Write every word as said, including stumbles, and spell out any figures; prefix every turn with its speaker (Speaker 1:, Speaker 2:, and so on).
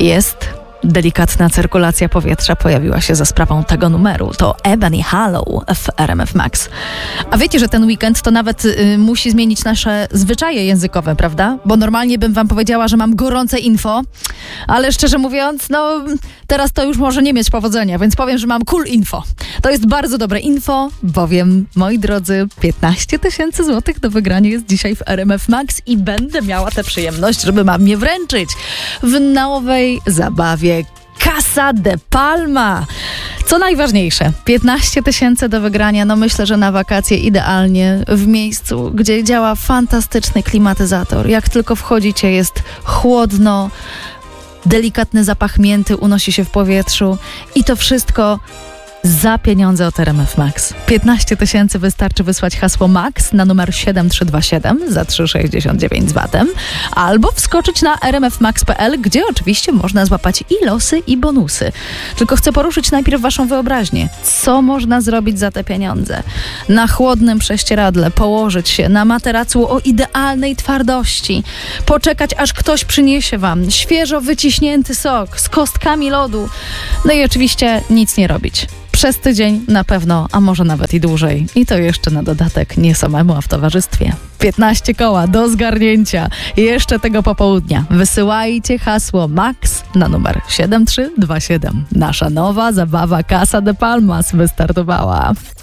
Speaker 1: jest delikatna cyrkulacja powietrza, pojawiła się za sprawą tego numeru. To Ebony Hallow w R M F Max. A wiecie, że ten weekend to nawet y, musi zmienić nasze zwyczaje językowe, prawda? Bo normalnie bym wam powiedziała, że mam gorące info, ale szczerze mówiąc, no teraz to już może nie mieć powodzenia, więc powiem, że mam cool info. To jest bardzo dobre info, bowiem, moi drodzy, piętnaście tysięcy złotych do wygrania jest dzisiaj w R M F Max i będę miała tę przyjemność, żeby mam je wręczyć w nowej zabawie Casa de Palma. Co najważniejsze, piętnaście tysięcy do wygrania, no myślę, że na wakacje idealnie w miejscu, gdzie działa fantastyczny klimatyzator. Jak tylko wchodzicie, jest chłodno, delikatny zapach mięty unosi się w powietrzu i to wszystko za pieniądze od R M F Max. piętnaście tysięcy wystarczy wysłać hasło MAX na numer siedem trzy dwa siedem za trzy sześćdziesiąt dziewięć z vatem albo wskoczyć na r m f max kropka p l, gdzie oczywiście można złapać i losy, i bonusy. Tylko chcę poruszyć najpierw waszą wyobraźnię. Co można zrobić za te pieniądze? Na chłodnym prześcieradle położyć się na materacu o idealnej twardości, poczekać, aż ktoś przyniesie wam świeżo wyciśnięty sok z kostkami lodu, no i oczywiście nic nie robić. Przez tydzień na pewno, a może nawet i dłużej. I to jeszcze na dodatek nie samemu, a w towarzystwie. piętnaście koła do zgarnięcia. Jeszcze tego popołudnia. Wysyłajcie hasło MAX na numer siedem trzy dwa siedem. Nasza nowa zabawa Casa de Palmas wystartowała.